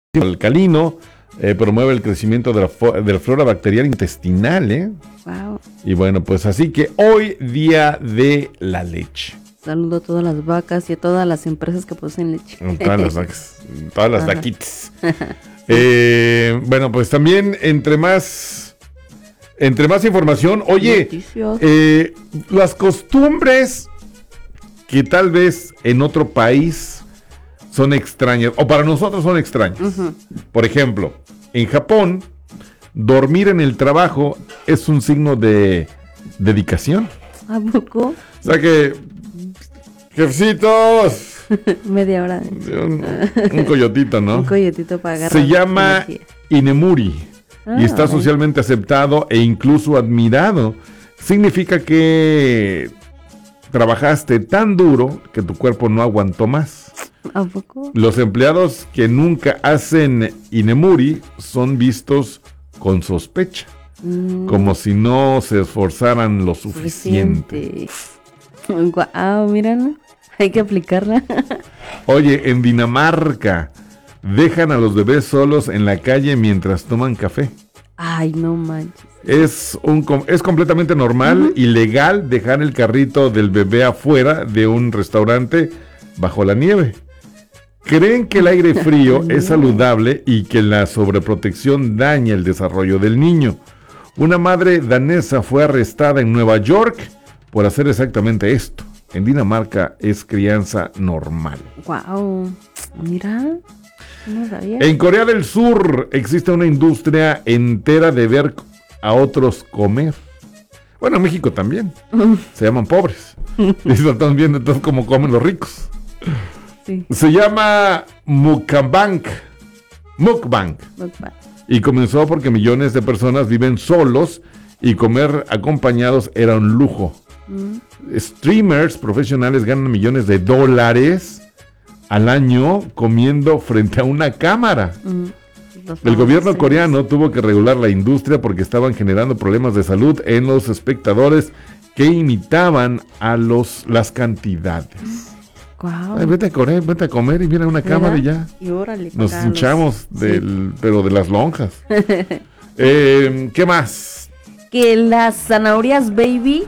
alcalino, promueve el crecimiento de la flora bacteriana intestinal, ¿eh? Wow. Y bueno, pues así que hoy día de la leche. Saludo a todas las vacas y a todas las empresas que producen leche. Todas las vacas, todas las vaquitas. Bueno, pues también entre más información, oye, las costumbres que tal vez en otro país son extrañas, o para nosotros son extrañas. Uh-huh. Por ejemplo, en Japón, dormir en el trabajo es un signo de dedicación. ¿A poco? O sea que, jefecitos. Media hora. Un coyotito, ¿no? Un coyotito para agarrar. Se llama Inemuri y está socialmente aceptado e incluso admirado. Significa que trabajaste tan duro que tu cuerpo no aguantó más. ¿A poco? Los empleados que nunca hacen Inemuri son vistos con sospecha, como si no se esforzaran lo suficiente. Guau, mírala. Hay que aplicarla. Oye, en Dinamarca dejan a los bebés solos en la calle mientras toman café. Ay, no manches. Es completamente normal y legal dejar el carrito del bebé afuera de un restaurante bajo la nieve. Creen que el aire frío es saludable y que la sobreprotección daña el desarrollo del niño. Una madre danesa fue arrestada en Nueva York por hacer exactamente esto. En Dinamarca es crianza normal. Wow, mira, no sabía. En Corea del Sur existe una industria entera de ver a otros comer. Bueno, en México también. Se llaman pobres. Y están viendo entonces cómo comen los ricos. Sí. Se llama Mukbang. Y comenzó porque millones de personas viven solos y comer acompañados era un lujo. Streamers profesionales ganan millones de dólares al año comiendo frente a una cámara. El gobierno coreano tuvo que regular la industria porque estaban generando problemas de salud en los espectadores que imitaban a las cantidades. Wow. Ay, vete a comer y mira una cámara y ya. Y órale, nos hinchamos pero de las lonjas. ¿Qué más? Que las zanahorias baby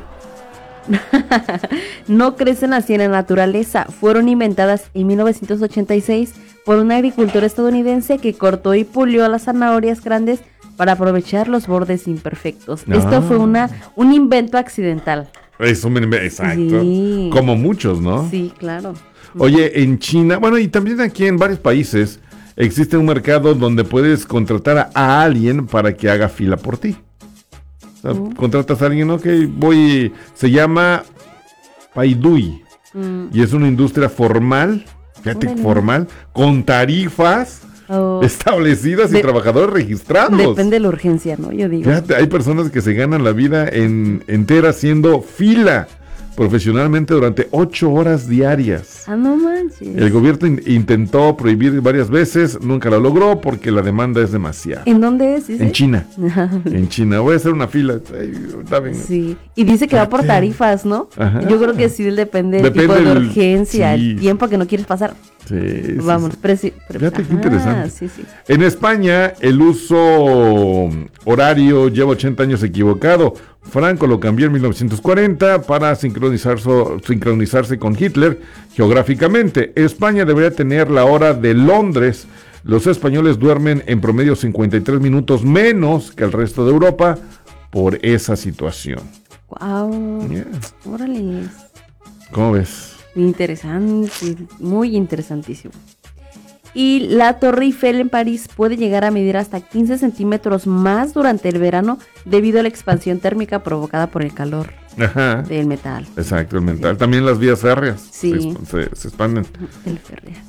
no crecen así en la naturaleza. Fueron inventadas en 1986 por un agricultor estadounidense que cortó y pulió las zanahorias grandes para aprovechar los bordes imperfectos. Esto fue un invento accidental. Es un invento, exacto. Sí. Como muchos, ¿no? Sí, claro. Oye, en China, bueno, y también aquí en varios países existe un mercado donde puedes contratar a alguien para que haga fila por ti. O sea, contratas a alguien, se llama Paidui, y es una industria formal, formal, con tarifas establecidas y trabajadores registrados. Depende de la urgencia, ¿no? Yo digo. Fíjate, hay personas que se ganan la vida entera haciendo fila profesionalmente durante 8 horas diarias. Ah, no manches. El gobierno intentó prohibir varias veces, nunca lo logró porque la demanda es demasiada. ¿En dónde es? ¿Sí? En China. En China. Voy a hacer una fila. Ay, está bien. Sí. Y dice que va por tarifas, ¿no? Ajá. Yo creo que sí depende del tipo de urgencia, el tiempo que no quieres pasar. Sí. Vamos, fíjate qué interesante. Sí. En España, el uso horario lleva 80 años equivocado. Franco lo cambió en 1940 para sincronizarse con Hitler geográficamente. España debería tener la hora de Londres. Los españoles duermen en promedio 53 minutos menos que el resto de Europa por esa situación. Wow. Yeah. Órale. ¿Cómo ves? Interesante, muy interesantísimo. Y la Torre Eiffel en París puede llegar a medir hasta 15 centímetros más durante el verano debido a la expansión térmica provocada por el calor del metal. Exacto, el metal. También las vías férreas se expanden. El férreas.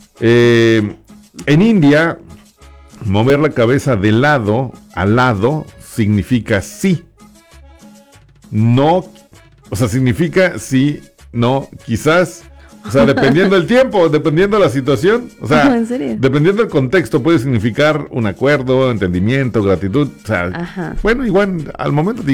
En India, mover la cabeza de lado a lado significa sí. No, o sea, significa sí, no, quizás. O sea, dependiendo del tiempo, dependiendo de la situación, o sea, ¿en serio? Dependiendo del contexto, puede significar un acuerdo, entendimiento, gratitud, o sea, bueno, igual al momento